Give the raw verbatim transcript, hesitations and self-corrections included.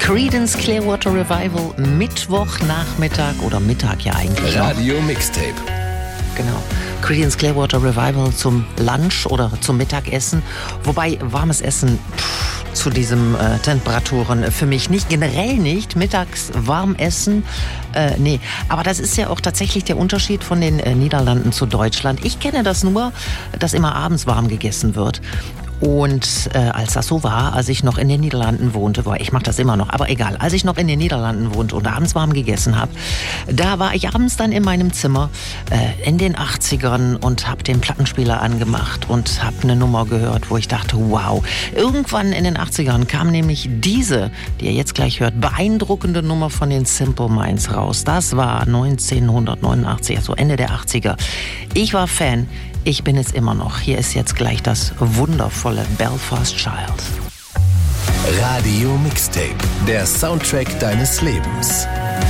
Creedence Clearwater Revival, Mittwochnachmittag oder Mittag ja eigentlich. Radio Mixtape. Genau. Creedence Clearwater Revival zum Lunch oder zum Mittagessen. Wobei warmes Essen pff, zu diesen äh, Temperaturen für mich nicht, generell nicht. Mittags warm essen, äh, nee. Aber das ist ja auch tatsächlich der Unterschied von den äh, Niederlanden zu Deutschland. Ich kenne das nur, dass immer abends warm gegessen wird. Und äh, als das so war, als ich noch in den Niederlanden wohnte, boah, ich mache das immer noch, aber egal, als ich noch in den Niederlanden wohnte und abends warm gegessen habe, da war ich abends dann in meinem Zimmer äh, in den achtzigern und habe den Plattenspieler angemacht und habe eine Nummer gehört, wo ich dachte, wow. Irgendwann in den achtzigern kam nämlich diese, die ihr jetzt gleich hört, beeindruckende Nummer von den Simple Minds raus. Das war neunzehnhundertneunundachtzig, also Ende der achtziger. Ich war Fan. Ich bin es immer noch. Hier ist jetzt gleich das wundervolle Belfast Child. Radio Mixtape, der Soundtrack deines Lebens.